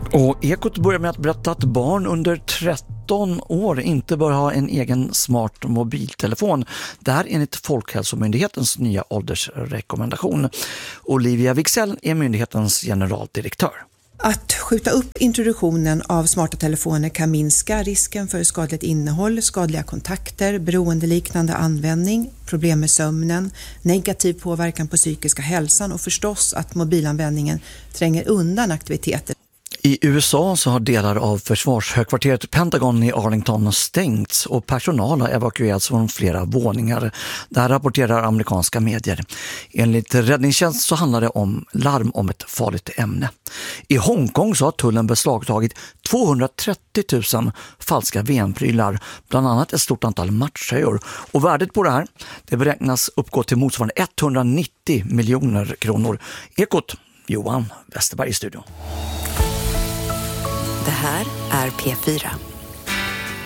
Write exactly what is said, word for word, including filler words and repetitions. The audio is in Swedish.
Och Ekot börjar med att berätta att barn under tretton år inte bör ha en egen smart mobiltelefon. Det här enligt Folkhälsomyndighetens nya åldersrekommendation. Olivia Wicksell är myndighetens generaldirektör. Att skjuta upp introduktionen av smarta telefoner kan minska risken för skadligt innehåll, skadliga kontakter, beroendeliknande användning, problem med sömnen, negativ påverkan på psykiska hälsan och förstås att mobilanvändningen tränger undan aktiviteter. I U S A så har delar av försvarshögkvarteret Pentagon i Arlington stängts och personal har evakuerats från flera våningar. Där rapporterar amerikanska medier. Enligt räddningstjänst så handlar det om larm om ett farligt ämne. I Hongkong så har tullen beslagtagit tvåhundratrettio tusen falska V M-prylar, bland annat ett stort antal matchtröjor. Och värdet på det här det beräknas uppgå till motsvarande etthundranittio miljoner kronor. Ekot, Johan Westerberg i studion. Det här är P fyra.